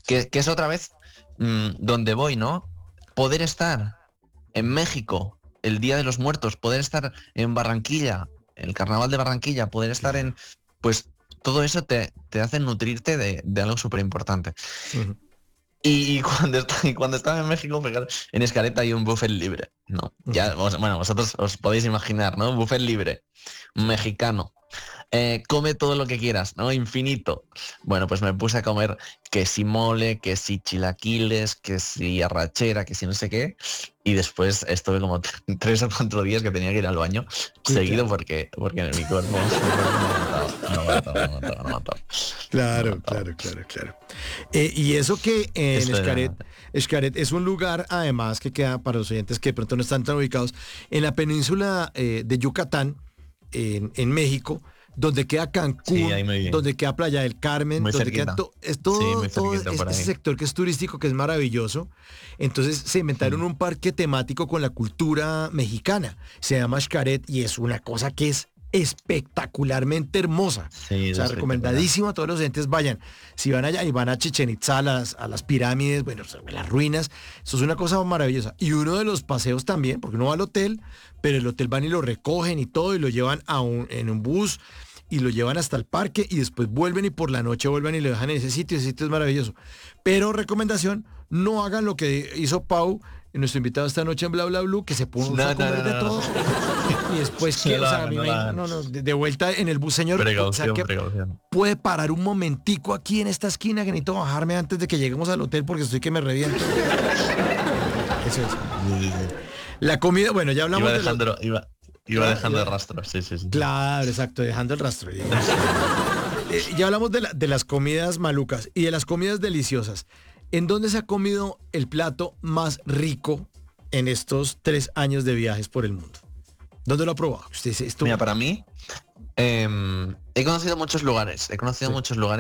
que es otra vez donde voy, ¿no? Poder estar en México el Día de los Muertos, poder estar en Barranquilla, el Carnaval de Barranquilla, poder estar en... Pues todo eso te hace nutrirte de algo súper importante. Ujú. Y cuando estaba en México, fíjate, en Xcaret hay un buffet libre, ¿no? Ya, bueno, vosotros os podéis imaginar, ¿no? Un buffet libre, mexicano. Come todo lo que quieras, ¿no? Infinito. Bueno, pues me puse a comer que si mole, que si chilaquiles, que si arrachera, que si no sé qué. Y después estuve como 3 o 4 días que tenía que ir al baño seguido Claro. porque mi cuerpo no aguantaba. Claro. Y eso que en Esto era... Xcaret es un lugar, además, que queda para los oyentes que de pronto no están tan ubicados, en la península de Yucatán, en México, donde queda Sí, Cancún, ahí muy bien. donde queda Playa del Carmen, Muy donde queda cerquita. es Sí, muy todo cerquita por ese ahí. sector que es turístico, que es maravilloso. Entonces se inventaron un parque temático con la cultura mexicana. Se llama Xcaret y es una cosa que es espectacularmente hermosa. Sí, O es sea, espectacular. recomendadísimo a todos los entes vayan. Si van allá y van a Chichén Itzá, a las pirámides, bueno, las ruinas, eso es una cosa maravillosa. Y uno de los paseos también, porque uno va al hotel, pero el hotel van y lo recogen y todo, y lo llevan en un bus, y lo llevan hasta el parque, y después vuelven y por la noche vuelven y lo dejan en ese sitio es maravilloso. Pero recomendación, no hagan lo que hizo Pau, nuestro invitado esta noche en Bla Bla Blue, que se puso a comer de todo. Y después No que, o lo sea, hagan, me no lo imagino, hagan. no, de vuelta en el bus, señor, o sea Precaución, que precaución. puede parar un momentico aquí en esta esquina que necesito bajarme antes de que lleguemos al hotel porque estoy que me reviento. Eso es. Sí, sí, sí. La comida, bueno, ya hablamos de los... Iba dejando el rastro, sí. Claro, exacto, dejando el rastro. Ya hablamos de las comidas malucas y de las comidas deliciosas. ¿En dónde se ha comido el plato más rico en estos 3 años de viajes por el mundo? ¿Dónde lo ha probado? Usted dice, esto... Mira, para mí, he conocido muchos lugares, Sí.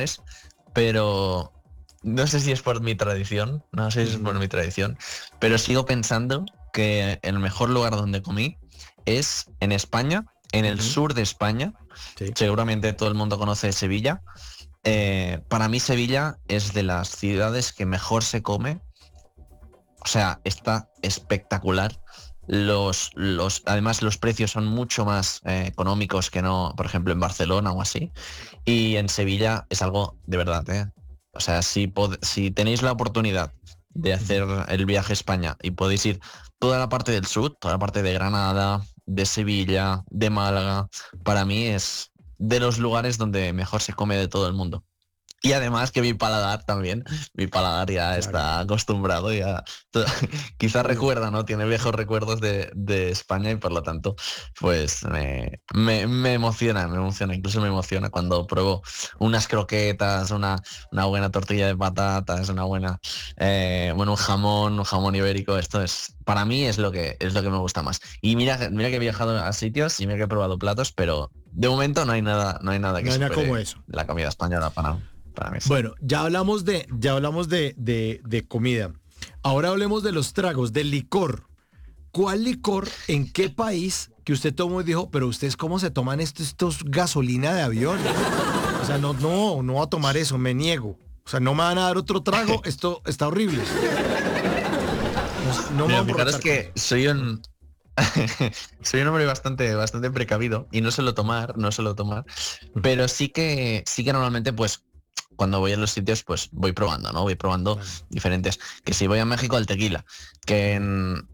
pero no sé si es por mi tradición, pero sigo pensando que el mejor lugar donde comí es en España, en el Ujú. sur de España. Sí. Seguramente todo el mundo conoce Sevilla. Para mí Sevilla es de las ciudades que mejor se come. O sea, está espectacular. Además los precios son mucho más económicos que no, por ejemplo, en Barcelona o así. Y en Sevilla es algo de verdad, ¿eh? O sea, si tenéis la oportunidad de hacer el viaje a España y podéis ir toda la parte del sur, toda la parte de Granada, de Sevilla, de Málaga, para mí es de los lugares donde mejor se come de todo el mundo. Y además que mi paladar ya Claro. está acostumbrado, ya quizás Uy. recuerda, ¿no? Tiene viejos recuerdos de España y por lo tanto, pues me emociona, incluso me emociona cuando pruebo unas croquetas, una buena tortilla de patatas, un jamón ibérico. Esto es, para mí es lo que me gusta más. Y mira que he viajado a sitios y mira que he probado platos, pero de momento no hay nada que No hay nada como supere eso. la comida española para mí. Sí. Bueno, ya hablamos de comida. Ahora hablemos de los tragos, del licor. ¿Cuál licor, en qué país que usted tomó y dijo, pero ustedes cómo se toman esto? Esto es gasolina de avión? O sea, no voy a tomar eso, me niego. O sea, no me van a dar otro trago, esto está horrible. No me voy a Mira, fijaros emborrachar con que eso. soy un hombre bastante precavido y no suelo tomar, Ujú. pero sí que normalmente pues cuando voy a los sitios pues voy probando, ¿no? Voy probando Claro. diferentes. Que si voy a México el tequila, que Ujú,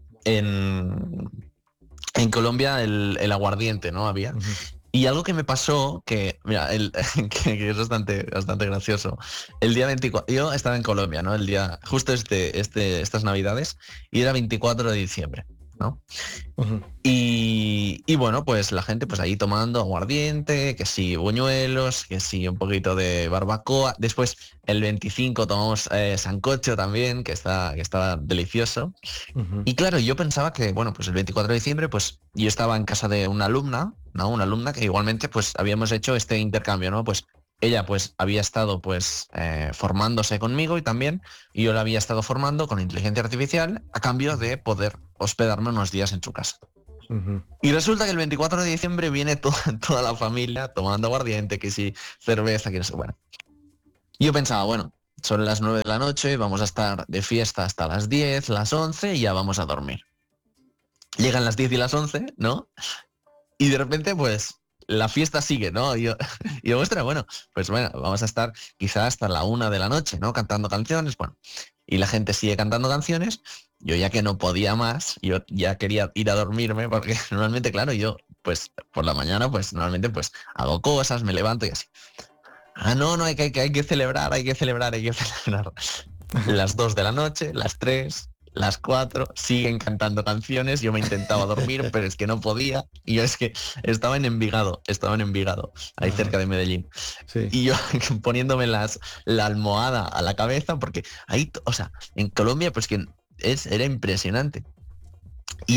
en Colombia el aguardiente, ¿no? Había. ujú. Y algo que me pasó, que, mira, que es bastante gracioso. El día 24, yo estaba en Colombia, ¿no? El día, justo estas Navidades, y era 24 de diciembre, ¿no? Ujú. Y bueno, pues la gente pues ahí tomando aguardiente, que sí buñuelos, que sí un poquito de barbacoa. Después el 25 tomamos sancocho también, que está delicioso. Ujú. Y claro, yo pensaba que, bueno, pues el 24 de diciembre, pues yo estaba en casa de una alumna, ¿no? Una alumna que igualmente, pues habíamos hecho este intercambio, ¿no? Pues ella, pues, había estado, pues, formándose conmigo y yo la había estado formando con inteligencia artificial a cambio de poder hospedarme unos días en su casa. Ujú. Y resulta que el 24 de diciembre viene toda la familia tomando aguardiente, que sí, cerveza, que no sé, bueno. Y yo pensaba, bueno, son las 9 de la noche, vamos a estar de fiesta hasta las 10, las 11 y ya vamos a dormir. Llegan las 10 y las 11, ¿no? Y de repente, pues, la fiesta sigue, ¿no? Y yo, ostras, pues bueno, vamos a estar quizás hasta la 1 de la noche, ¿no? Cantando canciones, bueno. Y la gente sigue cantando canciones. Yo ya que no podía más, yo ya quería ir a dormirme, porque normalmente, claro, yo, pues, por la mañana, pues, normalmente, pues, hago cosas, me levanto y así. No, hay que celebrar, hay que celebrar, hay que celebrar. Las 2 de la noche, las 3, las 4, siguen cantando canciones. Yo me intentaba dormir, pero es que no podía. Y yo es que estaba en Envigado, ahí Ajá, cerca de Medellín. sí. Y yo poniéndome la almohada a la cabeza, porque ahí, o sea, en Colombia, pues que era impresionante. Y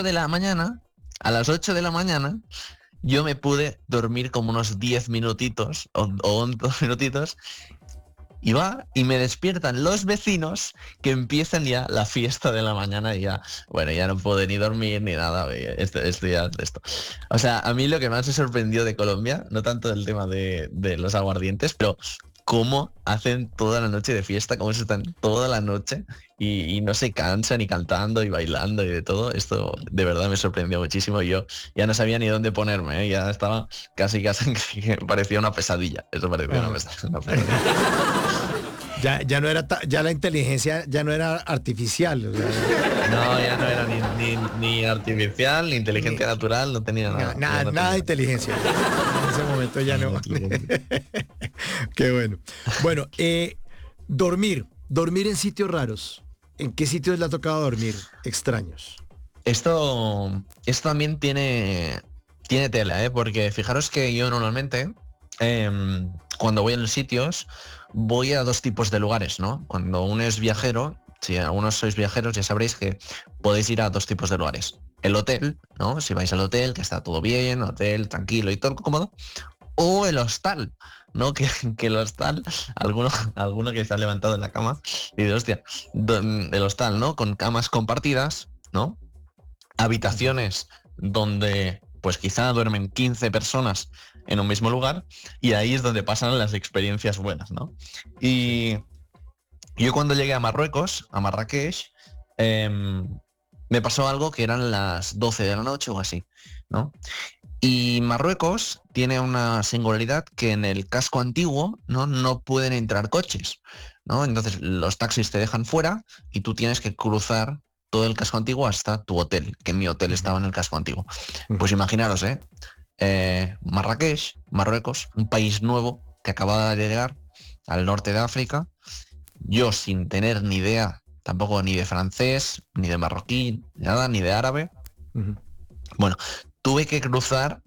a las 8 de la mañana, yo me pude dormir como unos 10 minutitos o 11 minutitos y va y me despiertan los vecinos que empiezan ya la fiesta de la mañana y ya, bueno, ya no puedo ni dormir ni nada, esto. O sea, a mí lo que más me sorprendió de Colombia, no tanto el tema de los aguardientes, pero cómo hacen toda la noche de fiesta, cómo se están toda la noche y no se cansan y cantando y bailando y de todo. Esto de verdad me sorprendió muchísimo. Yo ya no sabía ni dónde ponerme, ¿eh? Ya estaba casi que parecía una pesadilla. Eso parecía Ajá. una pesadilla. Ya no era, ya la inteligencia ya no era artificial. O sea, No, ya no era ni artificial, ni ni- inteligencia natural, no tenía nada. Ya nada, no nada tenía de nada. inteligencia. En ese momento ya Nada no. de inteligencia. Qué bueno. Bueno, dormir en sitios raros. ¿En qué sitios le ha tocado dormir extraños? Esto también tiene tela, ¿eh? Porque fijaros que yo normalmente, cuando voy a los sitios, voy a dos tipos de lugares, ¿no? Cuando uno es viajero, si algunos sois viajeros, ya sabréis que podéis ir a dos tipos de lugares. El hotel, ¿no? Si vais al hotel, que está todo bien, hotel tranquilo y todo cómodo. O el hostal, ¿no? Que el hostal, alguno que se ha levantado en la cama y dice, hostia, el hostal, ¿no? Con camas compartidas, ¿no? Ujú, Habitaciones donde pues quizá duermen 15 personas en un mismo lugar y ahí es donde pasan las experiencias buenas, ¿no? sí. Y yo cuando llegué a Marruecos, a Marrakech, me pasó algo que eran las 12 de la noche o así, ¿no? Y Marruecos tiene una singularidad que en el casco antiguo no pueden entrar coches, ¿no? Entonces los taxis te dejan fuera y tú tienes que cruzar todo el casco antiguo hasta tu hotel, que mi hotel Ujú, estaba en el casco antiguo. Pues ujú. imaginaros, ¿eh? Marrakech, Marruecos, un país nuevo que acaba de llegar al norte de África, yo sin tener ni idea, tampoco ni de francés, ni de marroquí, nada, ni de árabe. Ujú. Bueno, tuve que cruzar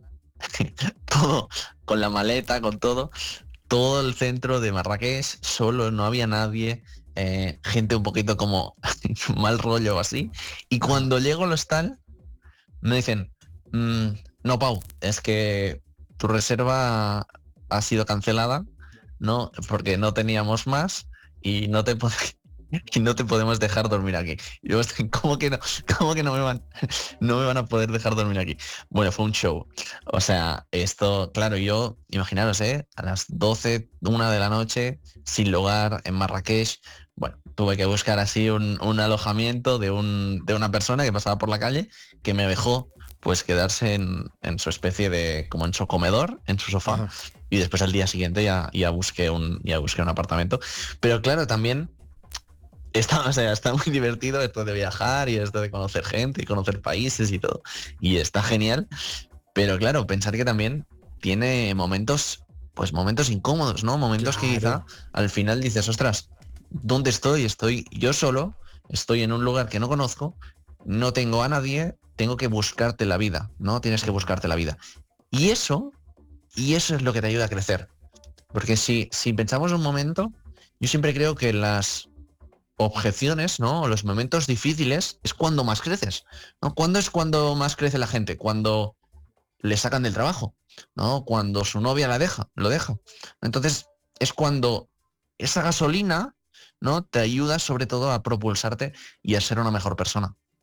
todo, con la maleta, con todo el centro de Marrakech, solo, no había nadie, gente un poquito como mal rollo o así. Y Ajá. cuando llego al hostal, me dicen, "Mm, no, Pau, es que tu reserva ha sido cancelada, ¿no? Porque no teníamos más y no te, y no te podemos dejar dormir aquí". Y yo, ¿cómo que no? ¿Cómo que no me van a poder dejar dormir aquí? Bueno, fue un show. O sea, esto, claro, yo, imaginaros, ¿eh? A las 12, 1 de la noche, sin lugar, en Marrakech. Bueno, tuve que buscar así un alojamiento de una persona que pasaba por la calle que me dejó pues quedarse en su especie de, como en su comedor, en su sofá, Ajá. y después al día siguiente ya busqué un apartamento. Pero claro, también está, o sea, está muy divertido esto de viajar y esto de conocer gente y conocer países y todo. Y está genial. Pero claro, pensar que también tiene momentos, pues momentos incómodos, ¿no? Momentos que quizá Claro. al final dices, ostras, ¿dónde estoy? Estoy yo solo, estoy en un lugar que no conozco, no tengo a nadie, tengo que buscarte la vida, ¿no? Tienes que Ujú. buscarte la vida. Y eso, y eso es lo que te ayuda a crecer. Porque si pensamos un momento, yo siempre creo que las objeciones, ¿no? O los momentos difíciles es cuando más creces, ¿no? ¿Cuándo es cuando más crece la gente? Cuando le sacan del trabajo, ¿no? Cuando su novia lo deja. Entonces, es cuando esa gasolina, ¿no? Te ayuda sobre todo a propulsarte y a ser una mejor persona.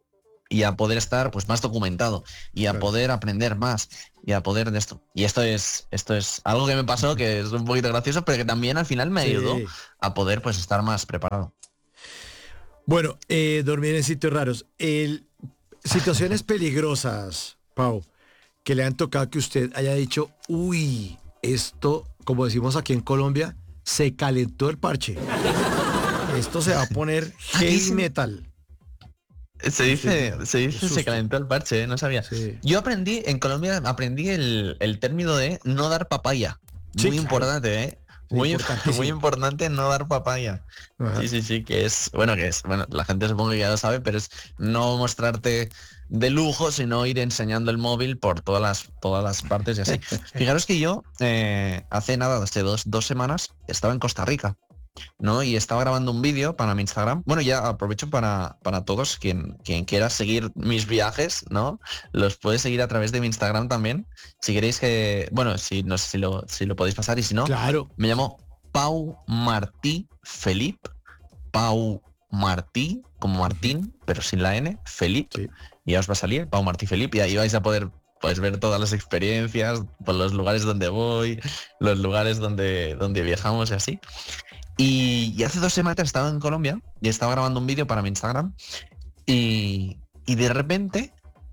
y a poder estar pues más documentado y a Claro. poder aprender más y a poder de esto. Y esto es algo que me pasó que es un poquito gracioso, pero que también al final me ayudó Sí. a poder pues estar más preparado. Bueno, dormir en sitios raros. Situaciones peligrosas, Pau, que le han tocado que usted haya dicho, uy, esto, como decimos aquí en Colombia, se calentó el parche. Esto se va a poner Aquí heavy metal. se Y usted dice, diga, se qué dice, se susto. calentó el parche, no sabía. Sí, Yo aprendí, en Colombia, aprendí el término de no dar papaya. sí, Muy claro. importante, ¿eh? Sí, Muy, muy importantísimo. importante no dar papaya. Ajá. Sí, bueno, la gente supongo que ya lo sabe, pero es no mostrarte de lujo, sino ir enseñando el móvil por todas las partes y así. Fijaros que yo, hace nada, hace dos semanas, estaba en Costa Rica. ¿No? Y estaba grabando un vídeo para mi Instagram. Bueno, ya aprovecho para todos, quien quiera seguir mis viajes, ¿no? Los puede seguir a través de mi Instagram también. Si queréis que, bueno, si no sé si lo podéis pasar y si no, Claro. me llamo Pau Martí Felip. Pau Martí, como Ujú. Martín, pero sin la N, Felip. Sí. Y ya os va a salir, Pau Martí Felip, y ahí vais a poder pues ver todas las experiencias, por los lugares donde voy, los lugares donde viajamos y así. Y hace 2 semanas estaba en Colombia y estaba grabando un vídeo para mi Instagram y de repente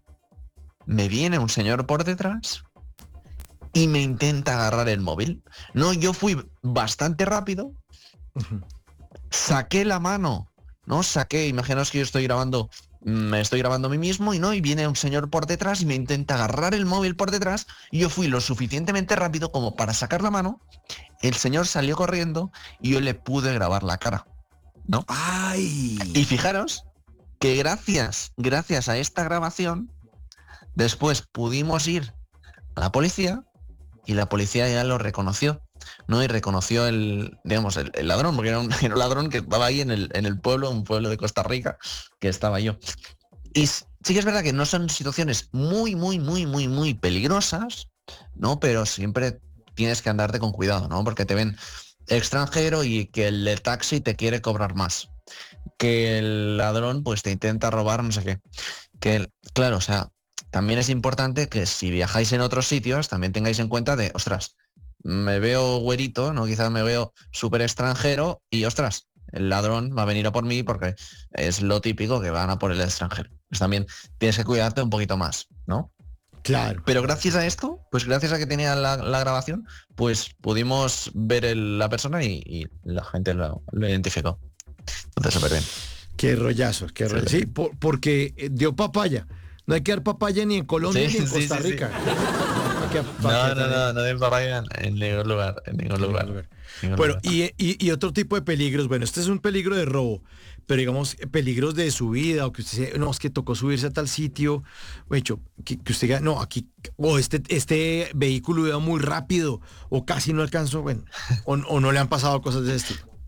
me viene un señor por detrás y me intenta agarrar el móvil. No, yo fui bastante rápido, Ujú. saqué la mano, ¿no? Imaginaos que yo me estoy grabando a mí mismo y no, y viene un señor por detrás y me intenta agarrar el móvil por detrás y yo fui lo suficientemente rápido como para sacar la mano, el señor salió corriendo y yo le pude grabar la cara, ¿no? Y Ay. fijaros que gracias a esta grabación, después pudimos ir a la policía y la policía ya lo reconoció, ¿no? Y reconoció el ladrón, porque era un ladrón que estaba ahí en el pueblo, un pueblo de Costa Rica, que estaba yo. Y sí que es verdad que no son situaciones muy, muy, muy, muy, muy peligrosas, ¿no? Pero siempre tienes que andarte con cuidado, ¿no? Porque te ven extranjero y que el de taxi te quiere cobrar más, que el ladrón pues te intenta robar no sé qué. Claro, o sea, también es importante que si viajáis en otros sitios también tengáis en cuenta de, ostras, me veo güerito, ¿no? Quizás me veo súper extranjero y, ostras, el ladrón va a venir a por mí porque es lo típico que van a por el extranjero. Pues también tienes que cuidarte un poquito más, ¿no? Claro, Pero claro, gracias a claro. esto, pues gracias a que tenía la grabación, pues pudimos ver la persona y la gente lo identificó. Entonces, súper bien. Qué rollazo, qué rollazo. Súper Sí, bien. porque dio papaya. No hay que dar papaya ni en Colombia Sí, ni en sí, Costa sí, sí. Rica. Hay que dar No, papaya no, en, no, no de papaya en ningún lugar, en ningún en ningún lugar, lugar. en ningún Bueno, lugar. y otro tipo de peligros. Bueno, este es un peligro de robo, pero digamos, peligros de subida o que usted dice, no, es que tocó subirse a tal sitio. O hecho, que usted diga, no, aquí, o este vehículo iba muy rápido, o casi no alcanzó, bueno, o no le han pasado cosas de ese estilo.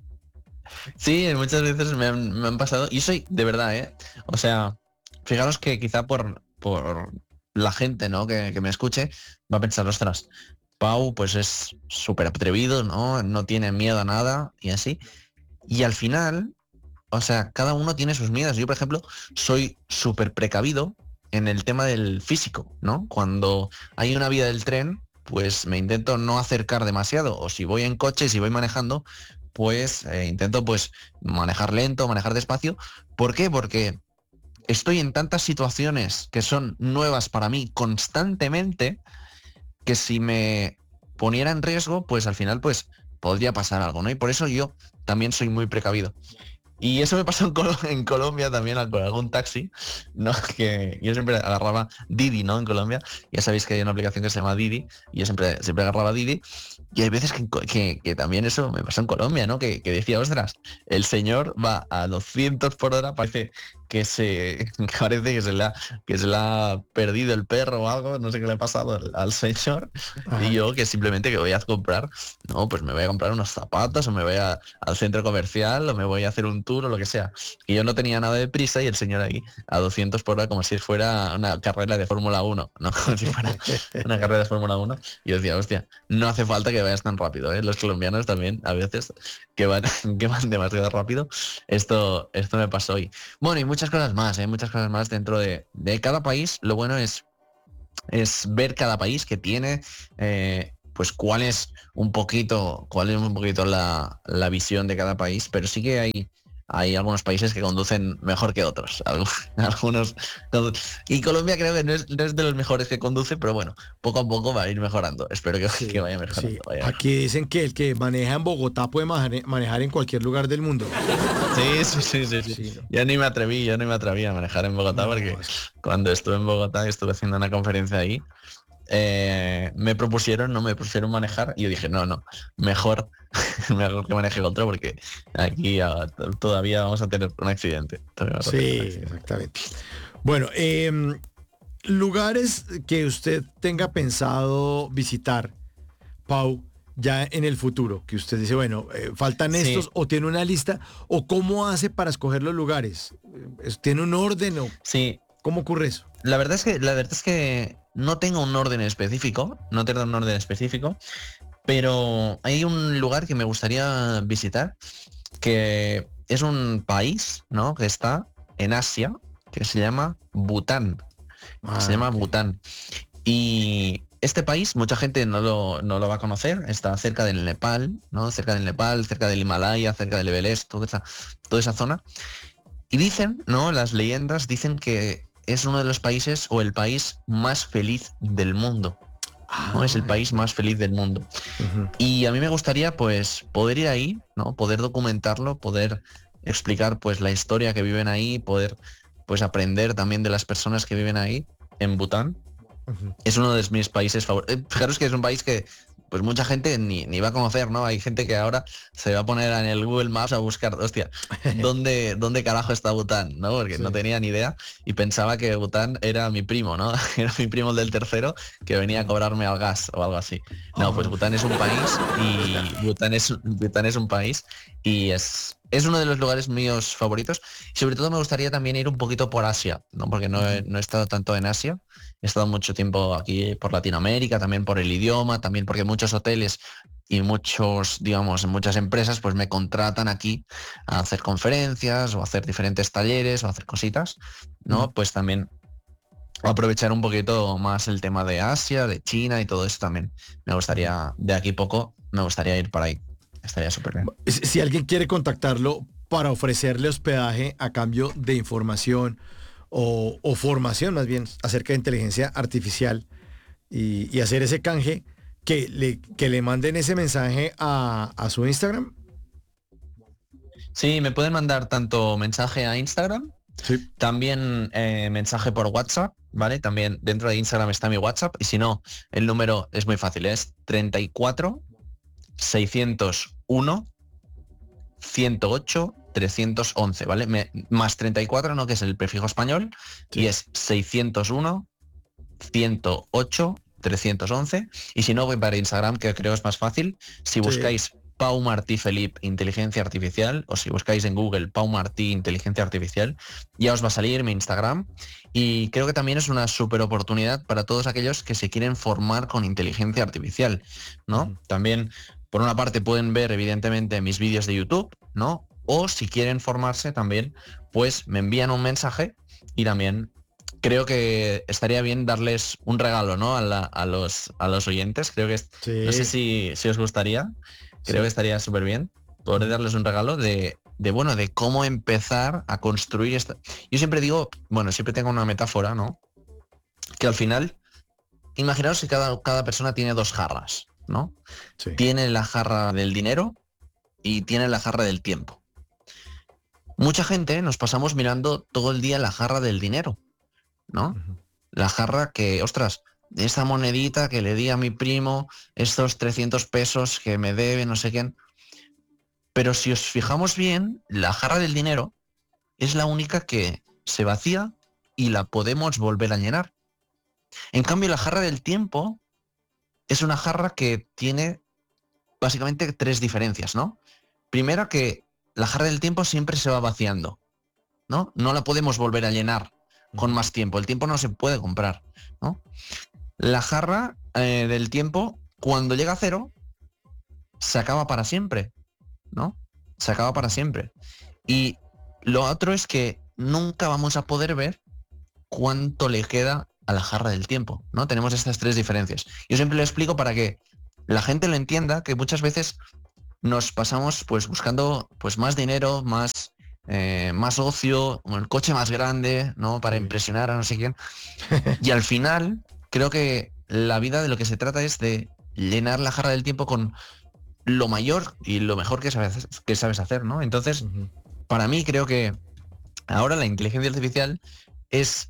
Sí, muchas veces me han pasado, y soy de verdad, ¿eh? O sea, fijaros que quizá por la gente, ¿no? Que me escuche, va a pensar, ostras, Pau, pues es súper atrevido, ¿no? No tiene miedo a nada y así. Y al final, o sea, cada uno tiene sus miedos. Yo, por ejemplo, soy súper precavido en el tema del físico, ¿no? Cuando hay una vía del tren, pues me intento no acercar demasiado. O si voy en coche, si voy manejando, pues intento pues manejar lento, manejar despacio. ¿Por qué? Porque estoy en tantas situaciones que son nuevas para mí constantemente que si me poniera en riesgo, pues al final pues podría pasar algo, ¿no? Y por eso yo también soy muy precavido. Y eso me pasó en Colombia también con algún taxi, ¿no? Que yo siempre agarraba Didi, ¿no? En Colombia. Ya sabéis que hay una aplicación que se llama Didi y yo siempre agarraba Didi. Y hay veces que también eso me pasó en Colombia, ¿no? Que decía, ostras, el señor va a 200 por hora, parece que parece que se le ha perdido el perro o algo, no sé qué le ha pasado al señor. Y Ajá. yo que simplemente que voy a comprar, no, pues me voy a comprar unos zapatos o me voy al centro comercial o me voy a hacer un tour o lo que sea. Y yo no tenía nada de prisa y el señor ahí a 200 por hora como si fuera una carrera de Fórmula 1, ¿no? Como si fuera una carrera de Fórmula 1. Y yo decía, hostia, no hace falta que vayas tan rápido, ¿eh? Los colombianos también a veces que van, que van demasiado rápido. Esto me pasó hoy. Bueno, y muchas muchas cosas más, muchas cosas más dentro de cada país. Lo bueno es ver cada país que tiene, pues cuál es un poquito la visión de cada país, pero sí que hay algunos países que conducen mejor que otros. Algunos y Colombia creo que no es de los mejores que conduce, pero bueno, poco a poco va a ir mejorando. Espero que Sí, vaya sí. mejorando. Vaya mejorando. Aquí dicen que el que maneja en Bogotá puede manejar en cualquier lugar del mundo. Sí, sí, sí, sí, sí. Sí, no. Yo ni me atreví a manejar en Bogotá No, porque cuando estuve en Bogotá y estuve haciendo una conferencia ahí, no me pusieron manejar y yo dije, no, no, mejor, mejor que maneje otro porque aquí todavía vamos a tener un accidente. Todavía vamos a tener un sí, accidente. exactamente. Bueno, lugares que usted tenga pensado visitar, Pau, ya en el futuro, que usted dice, bueno, faltan Sí, estos, o tiene una lista, o cómo hace para escoger los lugares. ¿Tiene un orden o sí. cómo ocurre eso? La verdad es que no tengo un orden específico, no tengo un orden específico, pero hay un lugar que me gustaría visitar, que es un país, ¿no? Que está en Asia, que se llama Bután. Se Ah, llama ok. Bután. Y este país, mucha gente no lo va a conocer, está cerca del Nepal, ¿no? Cerca del Nepal, cerca del Himalaya, cerca del Everest, toda esa zona. Y dicen, ¿no? Las leyendas dicen que es uno de los países o el país más feliz del mundo, ¿no? Es Ah, el país más feliz del mundo. ujú. Y a mí me gustaría, pues, poder ir ahí, ¿no? Poder documentarlo, poder explicar, pues, la historia que viven ahí, poder, pues, aprender también de las personas que viven ahí en Bután. Ujú. Es uno de mis países favoritos. Fijaros que es un país que pues mucha gente ni va a conocer, ¿no? Hay gente que ahora se va a poner en el Google Maps a buscar, hostia, ¿dónde carajo está Bután? ¿No? Porque no Sí. tenía ni idea y pensaba que Bután era mi primo, ¿no? Era mi primo del tercero que venía a Ujú. cobrarme al gas o algo así. No, pues Ah, Bután es un país y Bután es un país y es uno de los lugares míos favoritos. Y sobre todo me gustaría también ir un poquito por Asia, ¿no? Porque no he, ujú. no he estado tanto en Asia. He estado mucho tiempo aquí por Latinoamérica, también por el idioma, también porque muchos hoteles y muchas empresas pues me contratan aquí a hacer conferencias o a hacer diferentes talleres o a hacer cositas, Ujú. ¿no? Pues también aprovechar un poquito más el tema de Asia, de China y todo eso también. Me Ujú. gustaría, de aquí poco, me gustaría ir para ahí. Estaría súper bien. Si alguien quiere contactarlo para ofrecerle hospedaje a cambio de información o formación más bien acerca de inteligencia artificial y hacer ese canje, que le manden ese mensaje a su Instagram. Sí, me pueden mandar tanto mensaje a Instagram. Sí. También mensaje por WhatsApp, ¿vale? También dentro de Instagram está mi WhatsApp y si no, el número es muy fácil, es 34 601 108 311, ¿vale? Más 34, ¿no? Que es el prefijo español y Sí. es 601 108 311 y si no voy para Instagram que creo es más fácil si Sí. buscáis Pau Martí Felip inteligencia artificial o si buscáis en Google Pau Martí inteligencia artificial ya os va a salir mi Instagram y creo que también es una súper oportunidad para todos aquellos que se quieren formar con inteligencia artificial, ¿no? Ujú. También por una parte pueden ver evidentemente mis vídeos de YouTube, ¿no? O si quieren formarse también pues me envían un mensaje y también creo que estaría bien darles un regalo, ¿no? A los oyentes. Creo que no sé Sí. si os gustaría. Creo que Sí. estaría súper bien poder Ujú. darles un regalo de cómo empezar a construir esta. Yo siempre digo, bueno, siempre tengo una metáfora, ¿no? Que al final, imaginaos que cada persona tiene dos jarras, ¿no? Sí. Tiene la jarra del dinero y tiene la jarra del tiempo. Mucha gente nos pasamos mirando todo el día la jarra del dinero, ¿no? Ujú. La jarra que, ostras, esa monedita que le di a mi primo, estos 300 pesos que me debe, no sé quién. Pero si os fijamos bien, la jarra del dinero es la única que se vacía y la podemos volver a llenar. En cambio, la jarra del tiempo es una jarra que tiene básicamente tres diferencias, ¿no? Primero que la jarra del tiempo siempre se va vaciando, ¿no? No la podemos volver a llenar con Ujú. más tiempo. El tiempo no se puede comprar, ¿no? La jarra del tiempo, cuando llega a cero, se acaba para siempre, ¿no? Se acaba para Ujú. siempre. Y lo otro es que nunca vamos a poder ver cuánto le queda a la jarra del tiempo, ¿no? Tenemos estas tres diferencias. Yo siempre lo explico para que la gente lo entienda, que muchas veces nos pasamos pues buscando pues más dinero, más ocio, el coche más grande, ¿no? Para Sí. impresionar a no sé quién. Y al final, creo que la vida de lo que se trata es de llenar la jarra del tiempo con lo mayor y lo mejor que sabes hacer, ¿no? Entonces, Ujú. para mí creo que ahora la inteligencia artificial es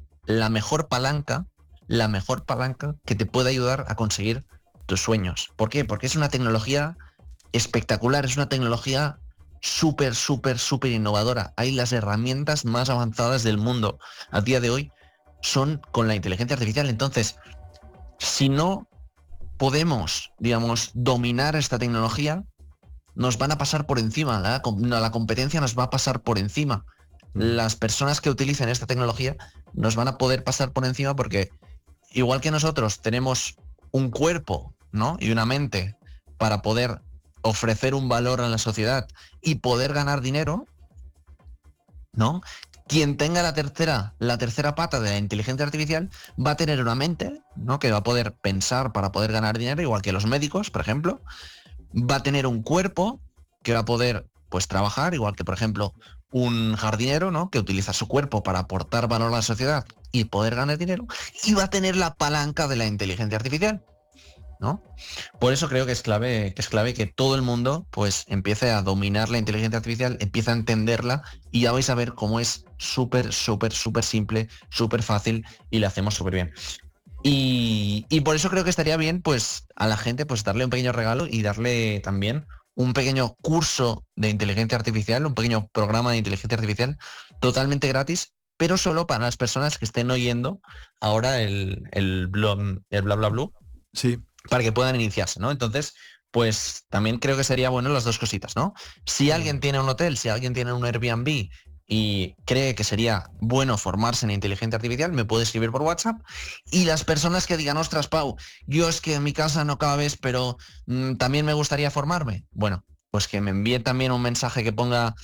la mejor palanca que te puede ayudar a conseguir tus sueños. ¿Por qué? Porque es una tecnología espectacular, es una tecnología súper, súper, súper innovadora. Hay las herramientas más avanzadas del mundo a día de hoy son con la inteligencia artificial. Entonces, si no podemos, digamos, dominar esta tecnología, nos van a pasar por encima, la competencia nos va a pasar por encima. Mm. Las personas que utilicen esta tecnología nos van a poder pasar por encima porque igual que nosotros tenemos un cuerpo, ¿no? Y una mente para poder ofrecer un valor a la sociedad y poder ganar dinero, ¿no? Quien tenga la tercera pata de la inteligencia artificial va a tener una mente, ¿no? Que va a poder pensar para poder ganar dinero, igual que los médicos, por ejemplo. Va a tener un cuerpo que va a poder, pues, trabajar, igual que, por ejemplo, un jardinero, ¿no? Que utiliza su cuerpo para aportar valor a la sociedad y poder ganar dinero. Y va a tener la palanca de la inteligencia artificial, ¿no? Por eso creo que es clave que todo el mundo pues empiece a dominar la inteligencia artificial, empiece a entenderla y ya vais a ver cómo es súper, súper, súper simple, súper fácil y la hacemos súper bien. Y por eso creo que estaría bien pues a la gente pues darle un pequeño regalo y darle también un pequeño curso de inteligencia artificial, un pequeño programa de inteligencia artificial totalmente gratis, pero solo para las personas que estén oyendo ahora el blog, el bla bla blue, Sí. para que puedan iniciarse, ¿no? Entonces, pues también creo que sería bueno las dos cositas, ¿no? Si alguien Mm. tiene un hotel, si alguien tiene un Airbnb y cree que sería bueno formarse en inteligencia artificial, me puede escribir por WhatsApp. Y las personas que digan, ostras, Pau, yo es que en mi casa no cada vez, pero también me gustaría formarme. Bueno, pues que me envíe también un mensaje que ponga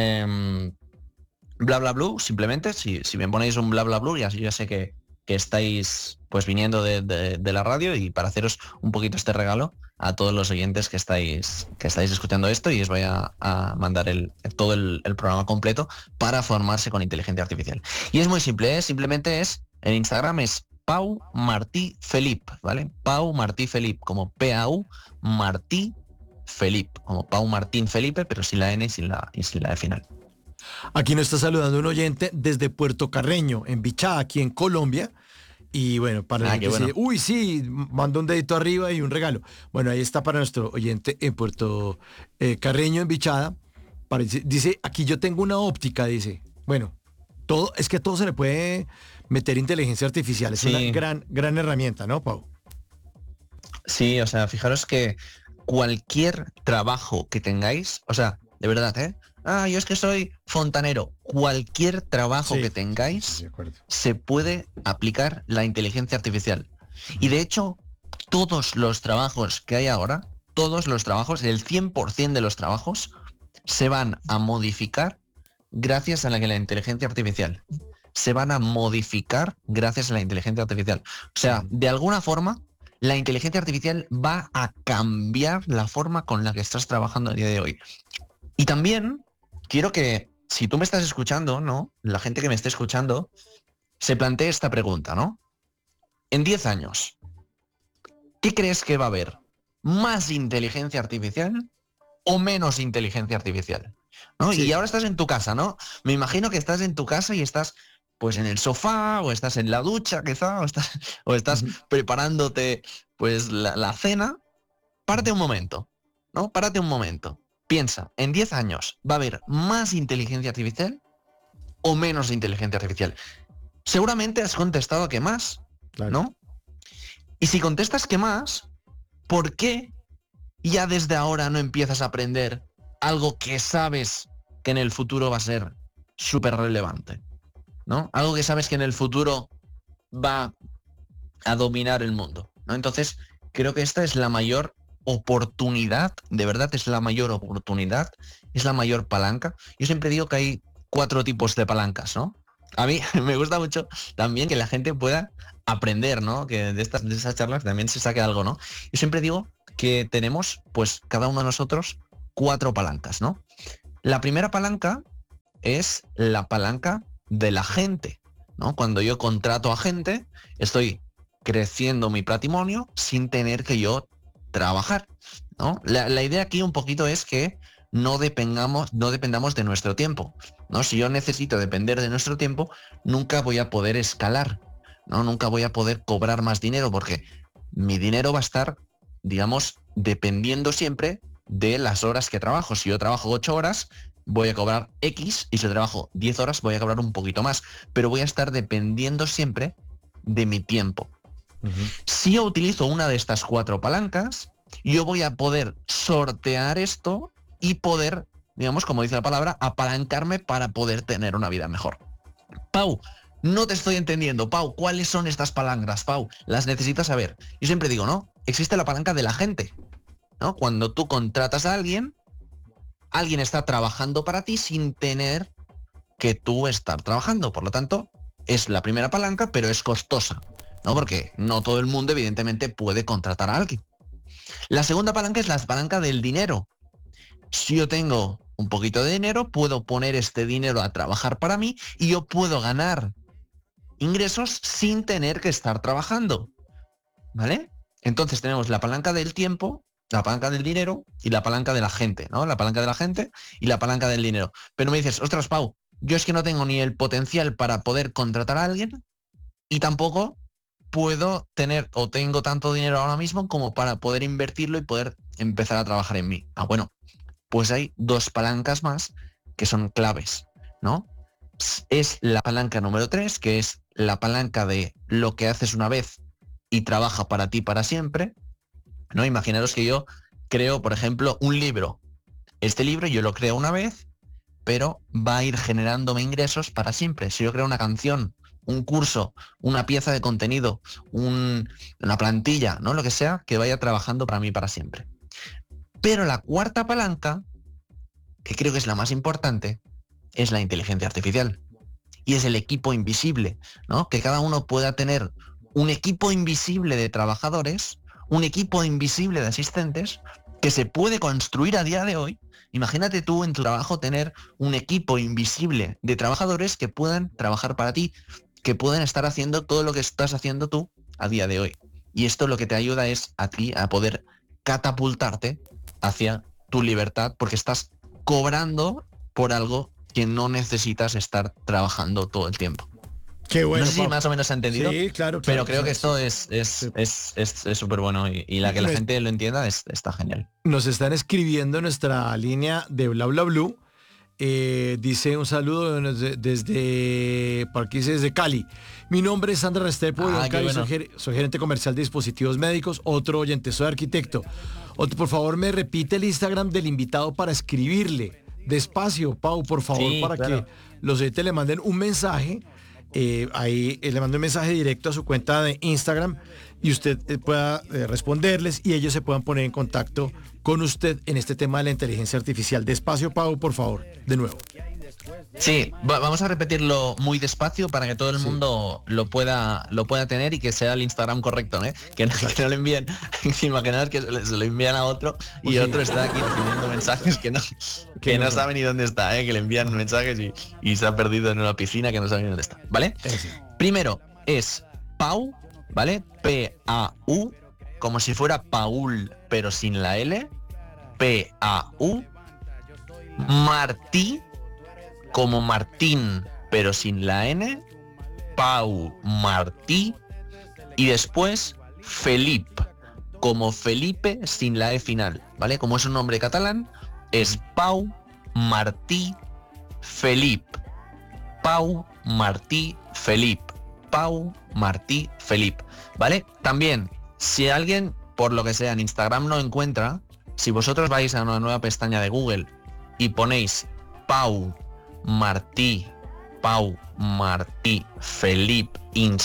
bla bla blue, simplemente, si me ponéis un bla bla blue, ya, ya sé que estáis pues viniendo de la radio y para haceros un poquito este regalo a todos los oyentes que estáis escuchando esto y os voy a mandar todo el programa completo para formarse con inteligencia artificial. Y es muy simple, ¿eh? Simplemente en Instagram es Pau Martí Felip, ¿vale? Pau Martí Felip, como P-A-U Martí Felip, como Pau Martín Felipe, pero sin la N y sin la E final. Aquí nos está saludando un oyente desde Puerto Carreño, en Bichá, aquí en Colombia. Y bueno, para el Ah, que qué dice, bueno. uy, sí, manda un dedito arriba y un regalo. Bueno, ahí está para nuestro oyente en Puerto Carreño, en Bichada. Dice, aquí yo tengo una óptica, dice. Bueno, es que a todo se le puede meter inteligencia artificial. Es una Sí, gran, gran herramienta, ¿no, Pau? sí, o sea, fijaros que cualquier trabajo que tengáis, o sea, de verdad, ¿eh? Ah, yo es que soy fontanero. Cualquier trabajo que Sí, sí, sí, de tengáis acuerdo. se puede aplicar la inteligencia artificial. Y Ujú. de hecho, todos los trabajos que hay ahora, todos los trabajos, el 100% de los trabajos, se van a modificar gracias a la inteligencia artificial. Se van a modificar gracias a la inteligencia artificial. O sea, Ujú. de alguna forma, la inteligencia artificial va a cambiar la forma con la que estás trabajando a día de hoy. Y también quiero que, si tú me estás escuchando, ¿no? La gente que me esté escuchando, se plantee esta pregunta, ¿no? En 10 años, ¿qué crees que va a haber? ¿Más inteligencia artificial o menos inteligencia artificial? ¿No? Y Sí. ahora estás en tu casa, ¿no? Me imagino que estás en tu casa y estás pues en el sofá o estás en la ducha quizá o estás Ujú. preparándote pues la cena. Párate Ujú. un momento, ¿no? Párate un momento. Piensa, en 10 años, ¿va a haber más inteligencia artificial o menos inteligencia artificial? Seguramente has contestado que más, Claro. ¿no? Y si contestas que más, ¿por qué ya desde ahora no empiezas a aprender algo que sabes que en el futuro va a ser súper relevante? ¿No? Algo que sabes que en el futuro va a dominar el mundo, ¿no? Entonces, creo que esta es la mayor oportunidad, de verdad es la mayor oportunidad, es la mayor palanca. Yo siempre digo que hay 4 tipos de palancas, ¿no? A mí me gusta mucho también que la gente pueda aprender, ¿no? Que de esas charlas también se saque algo, ¿no? Yo siempre digo que tenemos, pues, cada uno de nosotros 4 palancas, ¿no? La primera palanca es la palanca de la gente, ¿no? Cuando yo contrato a gente, estoy creciendo mi patrimonio sin tener que yo trabajar, ¿no? La idea aquí un poquito es que no dependamos de nuestro tiempo, ¿no? Si yo necesito depender de nuestro tiempo, nunca voy a poder escalar, ¿no? Nunca voy a poder cobrar más dinero porque mi dinero va a estar, digamos, dependiendo siempre de las horas que trabajo. Si yo trabajo 8 horas, voy a cobrar X, y si trabajo 10 horas voy a cobrar un poquito más, pero voy a estar dependiendo siempre de mi tiempo. Si yo utilizo una de estas 4 palancas, yo voy a poder sortear esto y poder, digamos, como dice la palabra, apalancarme para poder tener una vida mejor. Pau, no te estoy entendiendo. Pau, ¿cuáles son estas palancas? Pau, las necesitas saber. Yo siempre digo, ¿no? Existe la palanca de la gente, ¿no? Cuando tú contratas a alguien está trabajando para ti sin tener que tú estar trabajando. Por lo tanto, es la primera palanca, pero es costosa, ¿no? Porque no todo el mundo, evidentemente, puede contratar a alguien. La segunda palanca es la palanca del dinero. Si yo tengo un poquito de dinero, puedo poner este dinero a trabajar para mí y yo puedo ganar ingresos sin tener que estar trabajando, ¿vale? Entonces tenemos la palanca del tiempo, la palanca del dinero y la palanca de la gente, ¿no? La palanca de la gente y la palanca del dinero. Pero me dices, ostras, Pau, yo es que no tengo ni el potencial para poder contratar a alguien y tampoco puedo tener o tengo tanto dinero ahora mismo como para poder invertirlo y poder empezar a trabajar en mí. Ah, bueno, pues hay 2 palancas más que son claves, ¿no? Es la palanca número 3, que es la palanca de lo que haces una vez y trabaja para ti para siempre, ¿no? Imaginaros que yo creo, por ejemplo, un libro. Este libro yo lo creo una vez, pero va a ir generándome ingresos para siempre. Si yo creo una canción, un curso, una pieza de contenido, una plantilla, ¿no? Lo que sea, que vaya trabajando para mí para siempre. Pero la cuarta palanca, que creo que es la más importante, es la inteligencia artificial. Y es el equipo invisible, ¿no? Que cada uno pueda tener un equipo invisible de trabajadores, un equipo invisible de asistentes, que se puede construir a día de hoy. Imagínate tú en tu trabajo tener un equipo invisible de trabajadores que puedan trabajar para ti, que puedan estar haciendo todo lo que estás haciendo tú a día de hoy. Y esto lo que te ayuda es a ti a poder catapultarte hacia tu libertad, porque estás cobrando por algo que no necesitas estar trabajando todo el tiempo. Qué bueno, no sé si Pau. más o menos se ha entendido. Sí, claro, pero creo que sí. esto es súper bueno y la que la gente lo entienda está genial. Nos están escribiendo en nuestra línea de Bla Bla Blue. Dice un saludo desde Parquíces desde Cali. Mi nombre es Sandra Restrepo de Cali, bueno. soy gerente comercial de dispositivos médicos. Otro oyente, soy arquitecto. Por favor, me repite el Instagram del invitado para escribirle. Despacio, Pau, por favor, sí, para claro. Que los oyentes le manden un mensaje. Ahí le mando un mensaje directo a su cuenta de Instagram y usted pueda responderles y ellos se puedan poner en contacto con usted en este tema de la inteligencia artificial. Despacio, Pau, por favor, de nuevo. Sí, vamos a repetirlo muy despacio para que todo el mundo lo pueda tener y que sea el Instagram correcto, ¿eh? Que no le envíen, imaginaos que se lo envían a otro y otro está aquí recibiendo mensajes que no sabe ni dónde está, que le envían mensajes y se ha perdido en una piscina que no sabe ni dónde está, ¿vale? Primero es Pau, ¿vale? P-A-U, como si fuera Paul, pero sin la L. P-A-U. Martí, como Martín, pero sin la N. Pau Martí. Y después Felip, como Felipe sin la E final, ¿vale? Como es un nombre catalán, es Pau Martí Felip. Pau Martí Felip. Pau Martí Felip, ¿vale? También, si alguien, por lo que sea, en Instagram no encuentra, si vosotros vais a una nueva pestaña de Google y ponéis Pau Martí Felip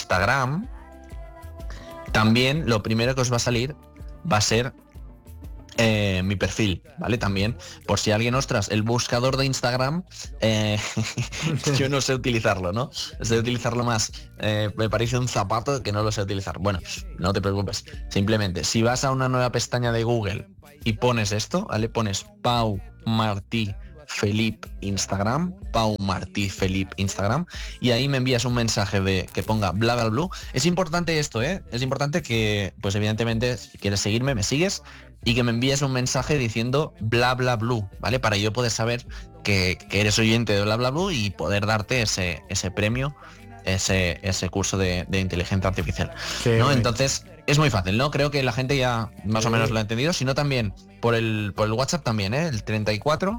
Instagram, también lo primero que os va a salir va a ser mi perfil, ¿vale? También, por si alguien, ostras, el buscador de Instagram, yo no sé utilizarlo, ¿no? Sé utilizarlo más. Me parece un zapato que no lo sé utilizar. Bueno, no te preocupes. Simplemente, si vas a una nueva pestaña de Google y pones esto, ¿vale? Pones Pau Martí Felip Instagram, Pau Martí Felip Instagram, y ahí me envías un mensaje de que ponga bla bla bla. Es importante esto, es importante que, pues evidentemente, si quieres seguirme, me sigues, y que me envíes un mensaje diciendo bla bla bla, ¿vale? Para yo poder saber que eres oyente de bla bla bla y poder darte ese premio, ese curso de inteligencia artificial. Qué ¿No? bueno. Entonces, es muy fácil, ¿no? Creo que la gente ya más o Sí. menos lo ha entendido, sino también por el WhatsApp también, el 34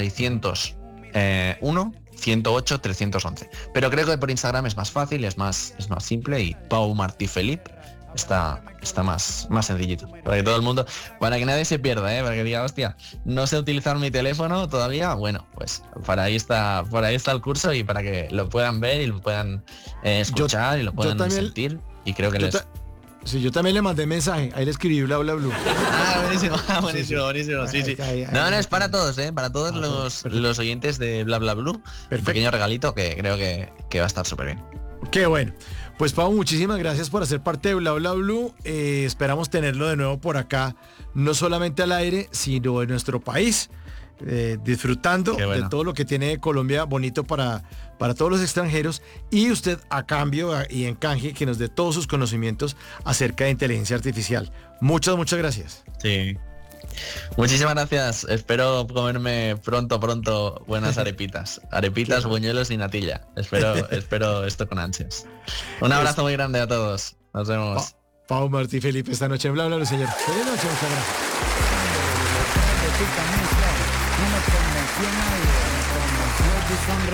601 108 311. Pero creo que por Instagram es más fácil, es más simple, y Pau Martí Felip está más sencillito. Para que todo el mundo, para que nadie se pierda, para que diga, hostia, no sé utilizar mi teléfono todavía. Bueno, pues por ahí está el curso, y para que lo puedan ver y lo puedan escuchar y lo puedan también- sentir. Y creo que Yo, les... ta- sí, yo también le mandé mensaje, ahí le escribí bla bla bla. buenísimo, sí. buenísimo, sí, sí. Ahí, No, es para todos, para todos Para todos, perfecto. los oyentes de Bla Bla Blue. Un Perfecto. pequeño regalito que creo que va a estar súper bien. Qué bueno. Pues Pau, muchísimas gracias por hacer parte de Bla Bla Blue. Esperamos tenerlo de nuevo por acá, no solamente al aire, sino en nuestro país, disfrutando Qué bueno. de todo lo que tiene Colombia bonito para todos los extranjeros, y usted a cambio y en canje que nos dé todos sus conocimientos acerca de inteligencia artificial. Muchas gracias. Sí. Muchísimas gracias. Espero comerme pronto buenas arepitas. Arepitas, buñuelos y natilla. Espero esto con ansias. Un abrazo muy grande a todos. Nos vemos. Pau Martí Felipe esta noche en Bla Bla Blue, señor. Feliz noche, muchas gracias. No me convenció nadie, me convenció Dizon